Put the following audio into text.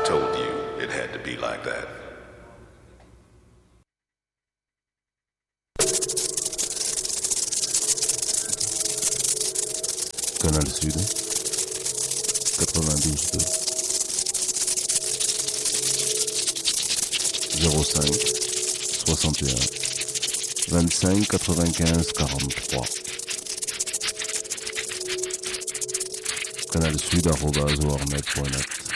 told you it had to be like that. Canal Sud, 92.2, 05 61 25 95 43. Canal Sud @warnet.net.